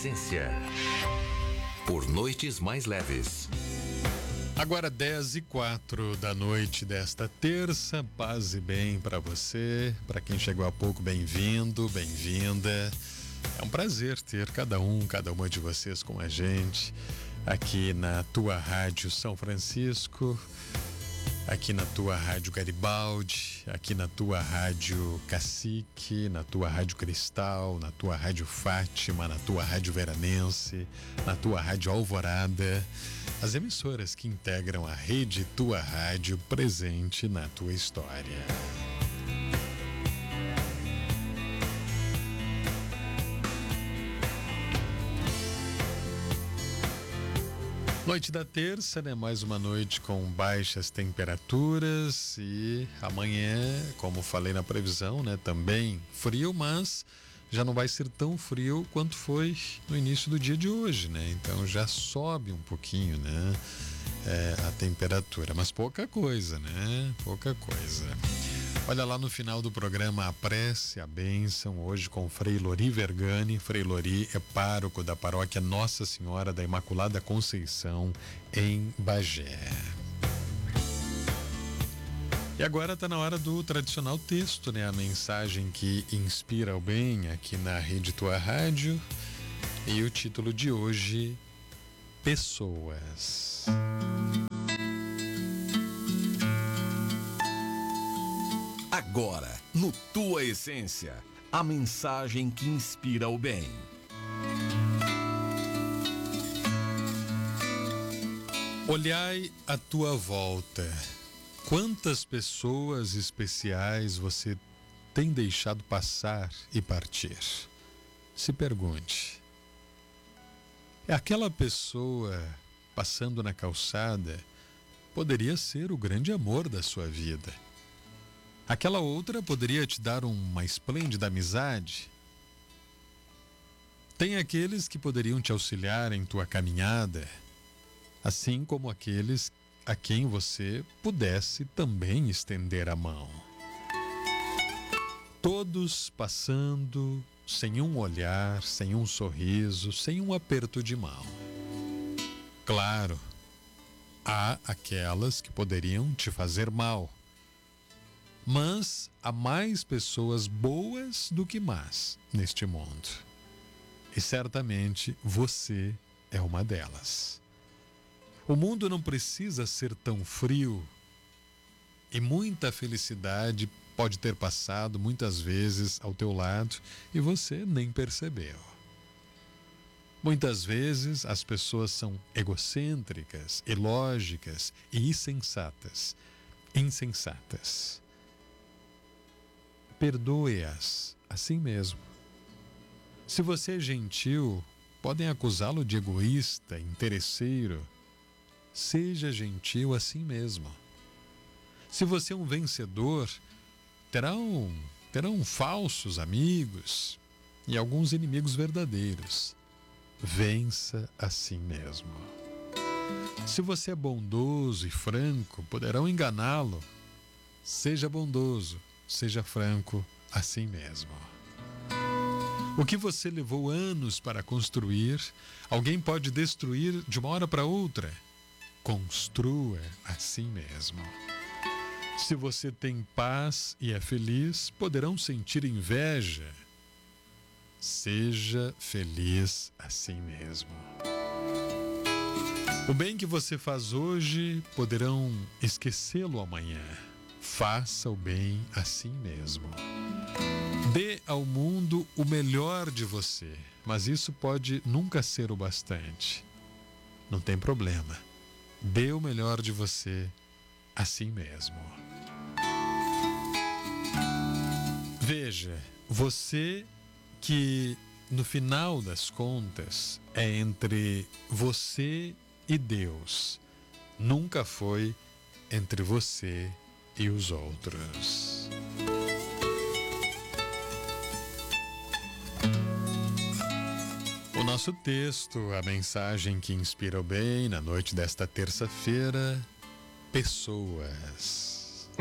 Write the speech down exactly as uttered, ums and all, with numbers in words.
Essência. Por noites mais leves. Agora dez e quatro da noite desta terça, paz e bem para você, para quem chegou há pouco, bem-vindo, bem-vinda. É um prazer ter cada um, cada uma de vocês com a gente aqui na tua Rádio São Francisco, aqui na tua Rádio Garibaldi, aqui na tua Rádio Cacique, na tua Rádio Cristal, na tua Rádio Fátima, na tua Rádio Veranense, na tua Rádio Alvorada. As emissoras que integram a rede Tua Rádio, presente na tua história. Noite da terça, né? Mais uma noite com baixas temperaturas e amanhã, como falei na previsão, né? Também frio, mas já não vai ser tão frio quanto foi no início do dia de hoje, né? Então já sobe um pouquinho, né? É, a temperatura, mas pouca coisa, né? Pouca coisa. Olha lá no final do programa a prece, a bênção, hoje com Frei Lori Vergani. Frei Lori é pároco da paróquia Nossa Senhora da Imaculada Conceição, em Bagé. E agora está na hora do tradicional texto, né? A mensagem que inspira o bem aqui na Rede Tua Rádio. E o título de hoje, Pessoas. Agora, no Tua Essência, a mensagem que inspira o bem. Olhai à tua volta. Quantas pessoas especiais você tem deixado passar e partir? Se pergunte. Aquela pessoa passando na calçada poderia ser o grande amor da sua vida. Aquela outra poderia te dar uma esplêndida amizade. Tem aqueles que poderiam te auxiliar em tua caminhada, assim como aqueles a quem você pudesse também estender a mão. Todos passando sem um olhar, sem um sorriso, sem um aperto de mão. Claro, há aquelas que poderiam te fazer mal, mas há mais pessoas boas do que más neste mundo. E certamente você é uma delas. O mundo não precisa ser tão frio e muita felicidade pode ter passado muitas vezes ao teu lado e você nem percebeu. Muitas vezes as pessoas são egocêntricas, ilógicas e insensatas. Insensatas. Perdoe-as assim mesmo. Se você é gentil, podem acusá-lo de egoísta, interesseiro. Seja gentil assim mesmo. Se você é um vencedor, terão, terão falsos amigos e alguns inimigos verdadeiros. Vença assim mesmo. Se você é bondoso e franco, poderão enganá-lo. Seja bondoso, seja franco assim mesmo. O que você levou anos para construir, alguém pode destruir de uma hora para outra. Construa assim mesmo. Se você tem paz e é feliz, poderão sentir inveja. Seja feliz assim mesmo. O bem que você faz hoje, poderão esquecê-lo amanhã. Faça o bem assim mesmo. Dê ao mundo o melhor de você, mas isso pode nunca ser o bastante. Não tem problema. Dê o melhor de você assim mesmo. Veja, você que no final das contas é entre você e Deus, nunca foi entre você e os outros. O nosso texto, a mensagem que inspira o bem na noite desta terça-feira, pessoas.